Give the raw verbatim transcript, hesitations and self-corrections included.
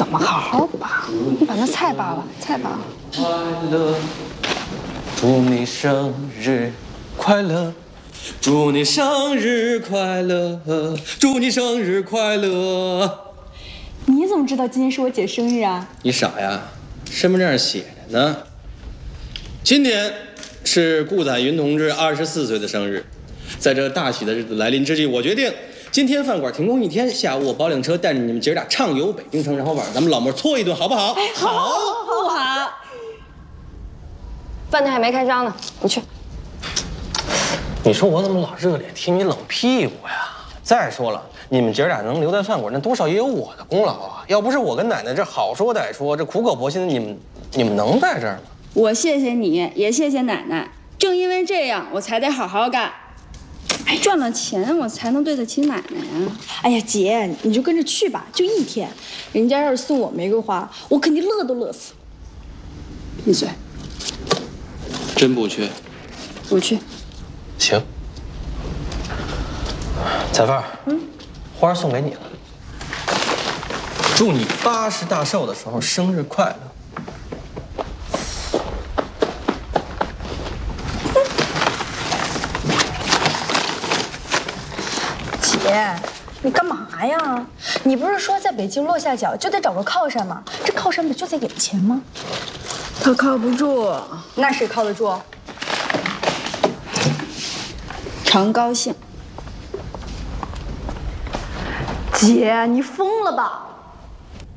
怎么好好拔？你把那菜拔了，菜拔了。 快乐，祝你生日快乐，祝你生日快乐，祝你生日快乐。 你怎么知道今天是我姐生日啊？ 你傻呀，身份证上写着呢。今天是顾载云同志二十四岁的生日，在这大喜的日子来临之际，我决定今天饭馆停工一天，下午我包辆车带着你们姐俩畅游北京城，然后晚上咱们老莫搓一顿，好不好？ 哎，好，好，不好。 饭店还没开张呢，不去。 你说我怎么老热脸贴你冷屁股呀？再说了，你们姐俩能留在饭馆，那多少也有我的功劳啊！要不是我跟奶奶这好说歹说，这苦口婆心的，你们你们能在这儿吗？ 我谢谢你，也谢谢奶奶。正因为这样，我才得好好干。哎，赚了钱我才能对得起奶奶呀。哎呀，姐，你就跟着去吧，就一天。人家要是送我玫瑰花，我肯定乐都乐死。闭嘴。 真不去？ 不去。 行。彩凤，嗯，花送给你了，祝你八十大寿的时候生日快乐。 姐，你干嘛呀？你不是说在北京落下脚就得找个靠山吗？这靠山不就在眼前吗？ 他靠不住， 那谁靠得住？ 常高兴。 姐，你疯了吧？